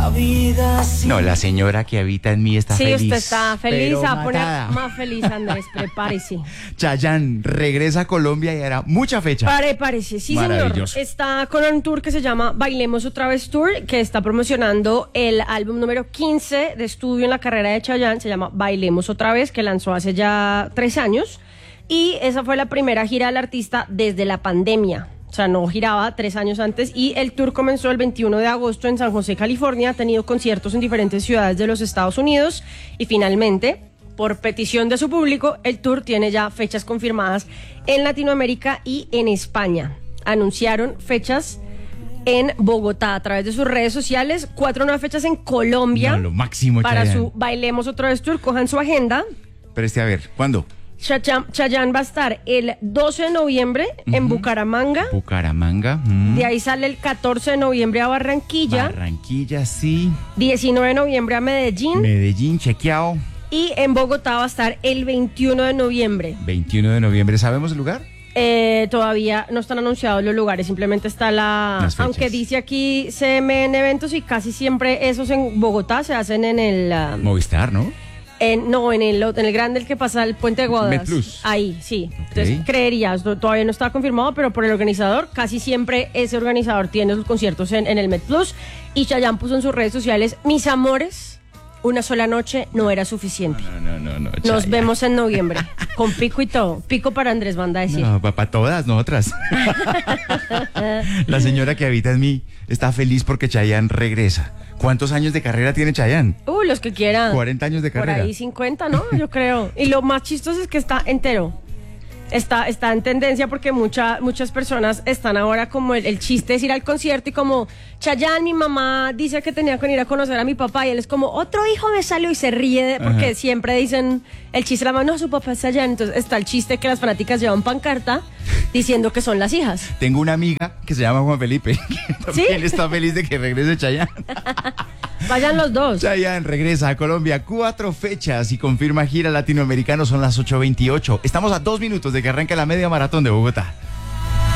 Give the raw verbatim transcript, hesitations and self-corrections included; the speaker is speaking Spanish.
La vida sí. No, la señora que habita en mí está Sí, feliz. usted está feliz, pero se va a poner matada. más feliz, Andrés, prepárese. Chayanne regresa a Colombia y hará mucha fecha. Prepárese, sí señor. Maravilloso. Está con un tour que se llama Bailemos Otra Vez Tour, que está promocionando el álbum número quince de estudio en la carrera de Chayanne, se llama Bailemos Otra Vez, que lanzó hace ya tres años. Y esa fue la primera gira del artista desde la pandemia. O sea, no giraba tres años antes. Y el tour comenzó el veintiuno de agosto en San José, California. Ha tenido conciertos en diferentes ciudades de los Estados Unidos. Y finalmente, por petición de su público, el tour tiene ya fechas confirmadas en Latinoamérica y en España. Anunciaron fechas en Bogotá a través de sus redes sociales. Cuatro nuevas fechas en Colombia. No, lo máximo, para Chayanne. su Bailemos Otra Vez Tour. Cojan su agenda. Pero este, a ver, ¿cuándo? Chayanne, Chayanne va a estar el doce de noviembre en Ujú. Bucaramanga. Bucaramanga. mm. De ahí sale el catorce de noviembre a Barranquilla. Barranquilla, sí. diecinueve de noviembre a Medellín. Medellín, chequeado. Y en Bogotá va a estar el veintiuno de noviembre. veintiuno de noviembre. ¿Sabemos el lugar? Eh, todavía no están anunciados los lugares, simplemente está la... Las fechas. Aunque dice aquí C M N Eventos y casi siempre esos en Bogotá se hacen en el... ah, Movistar, ¿no? En, no, en el, en el grande, el que pasa al Puente de Guadas. MedPlus. Ahí, sí. Ok. Entonces, creerías, no- todavía no está confirmado, pero por el organizador, casi siempre ese organizador tiene sus conciertos en, en el MedPlus. Y Chayanne puso en sus redes sociales, mis amores, una sola noche no era suficiente. No, no, no, no. Nos Chayanne. vemos en noviembre, con pico y todo. Pico para Andrés, manda a decir. No, para todas, no otras. La señora que habita en mí está feliz porque Chayanne regresa. ¿Cuántos años de carrera tiene Chayanne? Uh, los que quieran. cuarenta años de Por carrera. ahí cincuenta, ¿no? Yo creo. Y lo más chistoso es que está entero. Está, está en tendencia porque mucha, muchas personas están ahora como el, el chiste es ir al concierto y como Chayanne, mi mamá dice que tenía que ir a conocer a mi papá y él es como otro hijo me salió y se ríe de- porque Ajá. siempre dicen el chiste de la mano, no, su papá es Chayanne. Entonces está el chiste que las fanáticas llevan pancarta diciendo que son las hijas. Tengo una amiga que se llama Juan Felipe, que también ¿Sí? está feliz de que regrese Chayanne. Vayan los dos. Chayanne regresa a Colombia, cuatro fechas y confirma gira latinoamericano, son las ocho veintiocho. Estamos a dos minutos de que arranque la media maratón de Bogotá.